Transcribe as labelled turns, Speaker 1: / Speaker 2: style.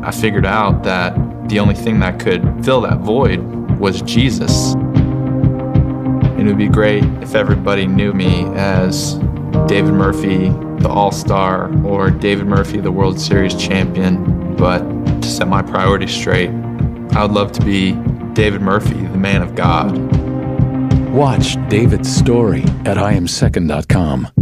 Speaker 1: I figured out that the only thing that could fill that void was Jesus. It would be great if everybody knew me as David Murphy, the All-Star, or David Murphy, the World Series champion. But to set my priorities straight, I would love to be David Murphy, the man of God.
Speaker 2: Watch David's story at IamSecond.com.